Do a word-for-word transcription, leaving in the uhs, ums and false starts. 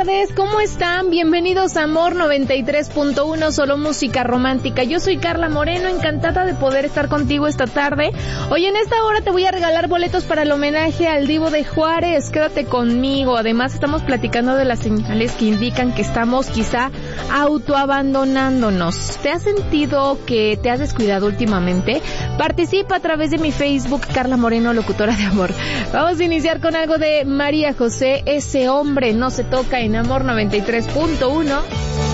tardes, ¿cómo están? Bienvenidos a Amor noventa y tres punto uno, solo música romántica. Yo soy Carla Moreno, encantada de poder estar contigo esta tarde. Hoy en esta hora te voy a regalar boletos para el homenaje al Divo de Juárez. Quédate conmigo. Además, estamos platicando de las señales que indican que estamos quizá autoabandonándonos. ¿Te has sentido que te has descuidado últimamente? Participa a través de mi Facebook, Carla Moreno, locutora de amor. Vamos a iniciar con algo de María José, Ese hombre no se toca, en Amor noventa y tres punto uno.